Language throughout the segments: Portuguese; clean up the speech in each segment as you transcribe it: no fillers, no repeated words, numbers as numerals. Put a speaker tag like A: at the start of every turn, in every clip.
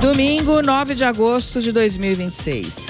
A: Domingo, 9 de agosto de 2026.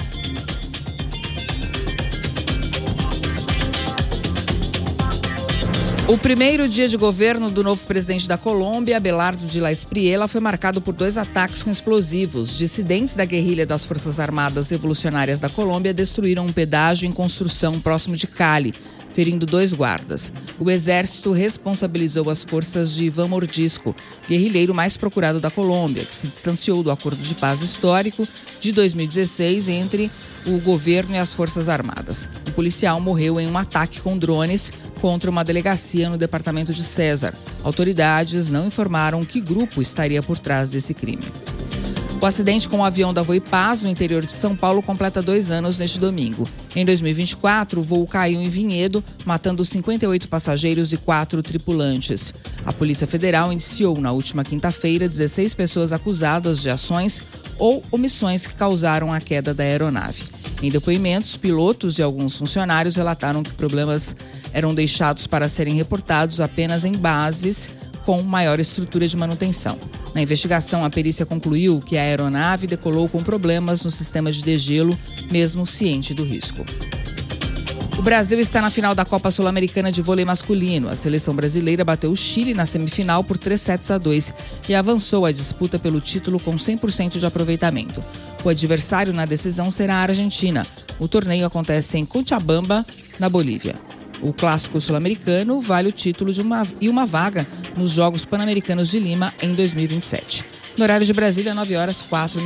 A: O primeiro dia de governo do novo presidente da Colômbia, Abelardo de la Espriella, foi marcado por 2 ataques com explosivos. Dissidentes da guerrilha das Forças Armadas Revolucionárias da Colômbia destruíram um pedágio em construção próximo de Cali, ferindo 2 guardas. O exército responsabilizou as forças de Iván Mordisco, guerrilheiro mais procurado da Colômbia, que se distanciou do acordo de paz histórico de 2016 entre o governo e as Forças Armadas. O policial morreu em um ataque com drones contra uma delegacia no departamento de César. Autoridades não informaram que grupo estaria por trás desse crime. O acidente com o avião da Voipaz, no interior de São Paulo, completa 2 anos neste domingo. Em 2024, o voo caiu em Vinhedo, matando 58 passageiros e 4 tripulantes. A Polícia Federal iniciou, na última quinta-feira, 16 pessoas acusadas de ações ou omissões que causaram a queda da aeronave. Em depoimentos, pilotos e alguns funcionários relataram que problemas eram deixados para serem reportados apenas em bases com maior estrutura de manutenção. Na investigação, a perícia concluiu que a aeronave decolou com problemas no sistema de degelo, mesmo ciente do risco. O Brasil está na final da Copa Sul-Americana de Vôlei Masculino. A seleção brasileira bateu o Chile na semifinal por 3-7 e avançou à disputa pelo título com 100% de aproveitamento. O adversário na decisão será a Argentina. O torneio acontece em Cochabamba, na Bolívia. O clássico sul-americano vale o título e uma vaga nos Jogos Pan-Americanos de Lima em 2027. No horário de Brasília, 9h04.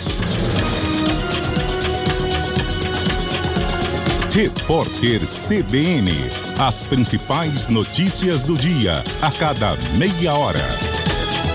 B: Repórter CBN. As principais notícias do dia, a cada meia hora.